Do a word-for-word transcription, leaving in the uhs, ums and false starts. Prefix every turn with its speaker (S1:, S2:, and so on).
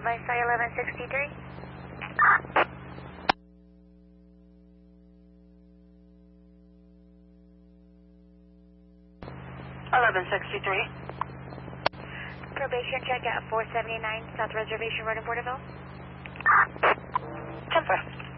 S1: Viceroy eleven sixty-three.
S2: eleven sixty-three.
S1: Probation check at four seventy-nine South Reservation Road in Porterville.
S2: ten four.